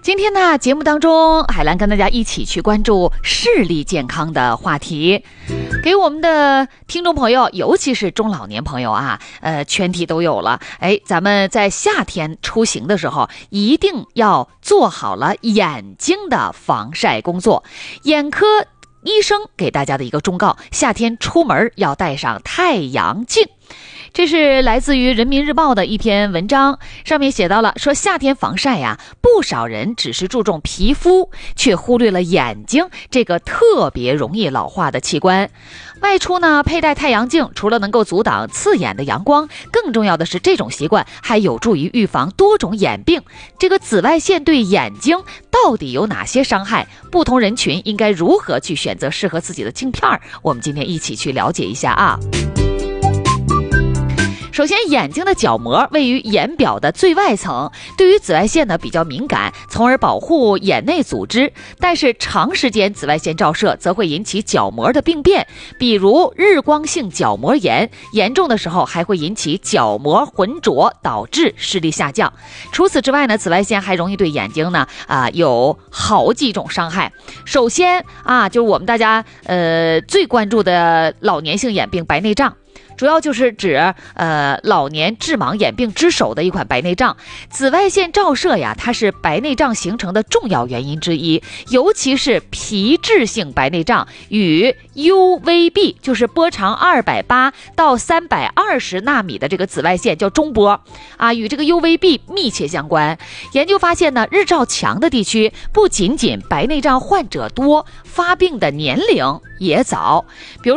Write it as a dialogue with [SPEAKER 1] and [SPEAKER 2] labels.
[SPEAKER 1] 今天呢，节目当中，海兰跟大家一起去关注视力健康的话题，给我们的听众朋友，尤其是中老年朋友啊，全体都有了。咱们在夏天出行的时候，一定要做好了眼睛的防晒工作。眼科医生给大家的一个忠告：夏天出门要带上太阳镜。这是来自于人民日报的一篇文章，上面写到了说，夏天防晒呀，不少人只是注重皮肤，却忽略了眼睛这个特别容易老化的器官。外出呢，佩戴太阳镜，除了能够阻挡刺眼的阳光，更重要的是这种习惯还有助于预防多种眼病。这个紫外线对眼睛到底有哪些伤害？不同人群应该如何去选择适合自己的镜片？我们今天一起去了解一下啊。首先，眼睛的角膜位于眼表的最外层，对于紫外线呢比较敏感，从而保护眼内组织。但是长时间紫外线照射则会引起角膜的病变，比如日光性角膜炎，严重的时候还会引起角膜浑浊，导致视力下降。除此之外呢，紫外线还容易对眼睛呢有好几种伤害。首先就是我们大家最关注的老年性眼病白内障。主要就是指老年致盲眼病之首的一款白内障。紫外线照射呀，它是白内障形成的重要原因之一，尤其是皮质性白内障与 UVB， 就是波长280到320纳米的这个紫外线叫中波与这个 UVB 密切相关。研究发现呢，日照强的地区不仅仅白内障患者多，发病的年龄也早。比如